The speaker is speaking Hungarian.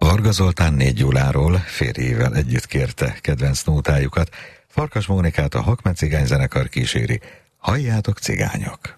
Varga Zoltán Négy Gyuláról férjével együtt kérte kedvenc nótájukat. Farkas Mónikát a Hakmen Cigány zenekar kíséri. Halljátok, cigányok!